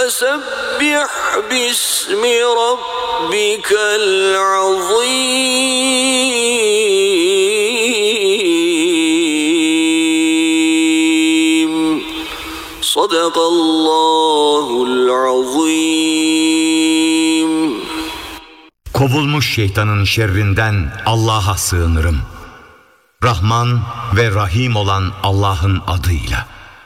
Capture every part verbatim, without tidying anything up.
فسبح باسم ربك العظيم صدق الله العظيم. Kovulmuş şeytanın şerrinden Allah'a sığınırım. Rahman ve Rahim olan Allah'ın adıyla.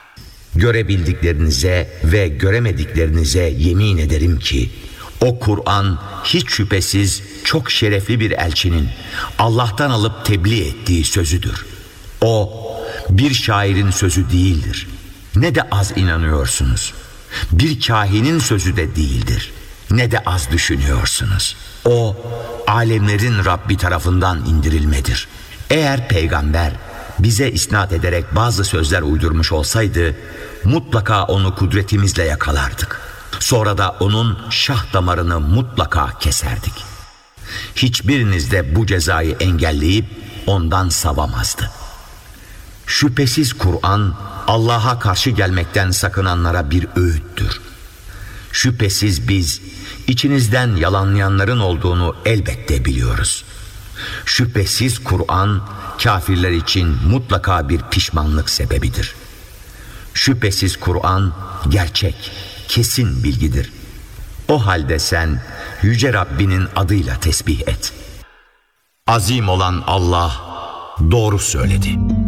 Görebildiklerinize ve göremediklerinize yemin ederim ki o Kur'an hiç şüphesiz çok şerefli bir elçinin Allah'tan alıp tebliğ ettiği sözüdür. O bir şairin sözü değildir. Ne de az inanıyorsunuz. Bir kahinin sözü de değildir. Ne de az düşünüyorsunuz. O alemlerin Rabbi tarafından indirilmedir. Eğer peygamber bize isnat ederek bazı sözler uydurmuş olsaydı mutlaka onu kudretimizle yakalardık. Sonra da onun şah damarını mutlaka keserdik. Hiçbiriniz de bu cezayı engelleyip ondan savamazdı. Şüphesiz Kur'an Allah'a karşı gelmekten sakınanlara bir öğüttür. Şüphesiz biz içinizden yalanlayanların olduğunu elbette biliyoruz. Şüphesiz Kur'an kafirler için mutlaka bir pişmanlık sebebidir. Şüphesiz Kur'an gerçek, kesin bilgidir. O halde sen Yüce Rabbinin adıyla tesbih et. Azim olan Allah doğru söyledi.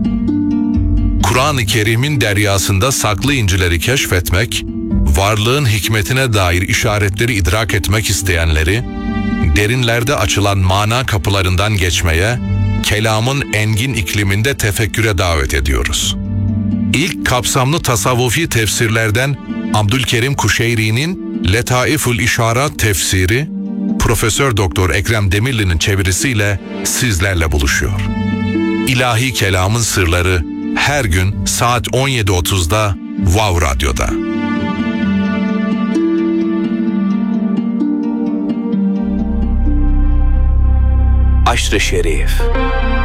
Kur'an-ı Kerim'in deryasında saklı incileri keşfetmek, varlığın hikmetine dair işaretleri idrak etmek isteyenleri, derinlerde açılan mana kapılarından geçmeye, kelamın engin ikliminde tefekküre davet ediyoruz. İlk kapsamlı tasavvufi tefsirlerden Abdülkerim Kuşeyri'nin Letaiful İşarat tefsiri, Profesör Doktor Ekrem Demirli'nin çevirisiyle sizlerle buluşuyor. İlahi kelamın sırları her gün saat on yedi otuzda Wow Radyo'da. Aşr-ı Şerif.